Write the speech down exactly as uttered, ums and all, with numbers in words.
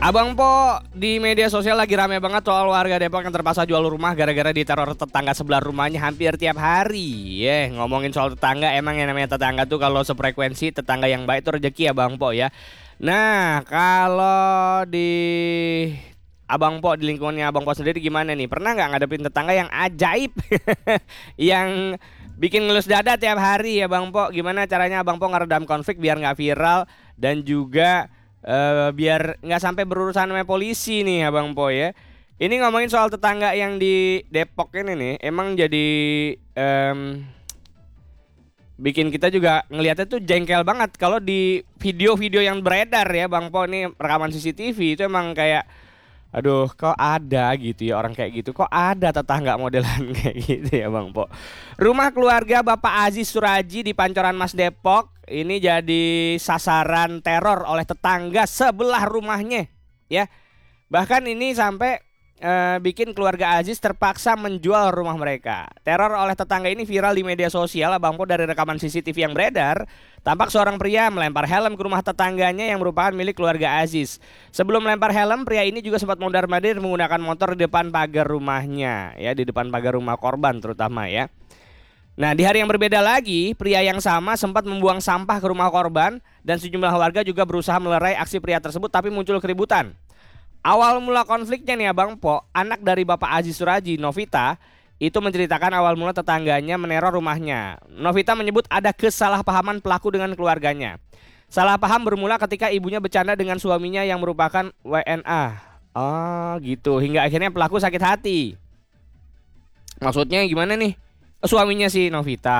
Abang Po, di media sosial lagi rame banget soal warga Depok yang terpaksa jual rumah gara-gara diteror tetangga sebelah rumahnya hampir tiap hari. Eh, ngomongin soal tetangga, emang yang namanya tetangga tuh kalau sefrekuensi tetangga yang baik itu rezeki ya Bang Po ya. Nah, kalau di Abang Po, di lingkungannya Abang Po sendiri gimana nih? Pernah nggak ngadepin tetangga yang ajaib? Yang bikin ngelus dada tiap hari ya Bang Po? Gimana caranya Abang Po ngeredam konflik biar nggak viral dan juga Eh, biar nggak sampai berurusan sama polisi nih Abang Po ya. Ini ngomongin soal tetangga yang di Depok ini nih, emang jadi em, bikin kita juga ngelihatnya tuh jengkel banget kalau di video-video yang beredar ya Bang Po, nih rekaman C C T V itu emang kayak aduh, kok ada gitu ya orang kayak gitu. Kok ada tetangga modelan kayak gitu ya Bang Po. Rumah keluarga Bapak Aziz Suraji di Pancoran Mas Depok ini jadi sasaran teror oleh tetangga sebelah rumahnya ya. Bahkan ini sampai eh, bikin keluarga Aziz terpaksa menjual rumah mereka. Teror oleh tetangga ini viral di media sosial Abang Po. Dari rekaman C C T V yang beredar, tampak seorang pria melempar helm ke rumah tetangganya yang merupakan milik keluarga Aziz. Sebelum melempar helm, pria ini juga sempat mondar-mandir menggunakan motor di depan pagar rumahnya, ya, di depan pagar rumah korban terutama ya. Nah, di hari yang berbeda lagi, pria yang sama sempat membuang sampah ke rumah korban dan sejumlah warga juga berusaha melerai aksi pria tersebut tapi muncul keributan. Awal mula konfliknya nih Abang Po, anak dari Bapak Aziz Suraji, Novita, itu menceritakan awal mula tetangganya meneror rumahnya. Novita menyebut ada kesalahpahaman pelaku dengan keluarganya. Salah paham bermula ketika ibunya bercanda dengan suaminya yang merupakan W N A. Oh gitu, hingga akhirnya pelaku sakit hati. Maksudnya gimana nih? Suaminya si Novita.